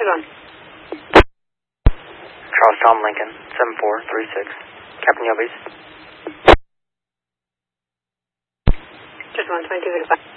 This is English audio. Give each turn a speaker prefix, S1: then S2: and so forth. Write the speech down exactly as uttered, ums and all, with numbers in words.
S1: one.
S2: Charles Tom Lincoln, seven four three six. Captain Yelvies.
S1: Just one, twenty-two, five.